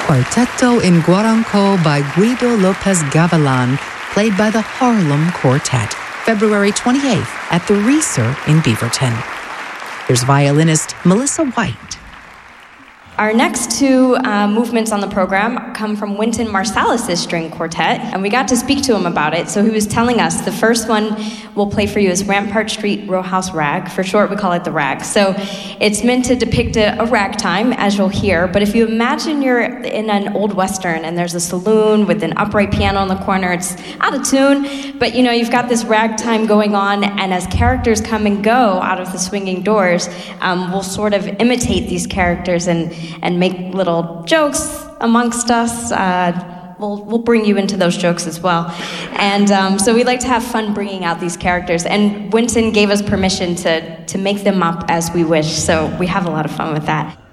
Quartetto in Guaranco by Guido Lopez Gavilan, played by the Harlem Quartet, February 28th at the Reeser in Beaverton. Here's violinist Melissa White. Our next two movements on the program come from Wynton Marsalis' string quartet, and we got to speak to him about it. So he was telling us the first one we'll play for you is Rampart Street Row House Rag. For short, we call it the rag. So it's meant to depict a ragtime, as you'll hear. But if you imagine you're in an old Western and there's a saloon with an upright piano in the corner, it's out of tune, but you've got this ragtime going on, and as characters come and go out of the swinging doors, we'll sort of imitate these characters and make little jokes amongst us. We'll bring you into those jokes as well. And so we like to have fun bringing out these characters. And Wynton gave us permission to make them up as we wish. So we have a lot of fun with that.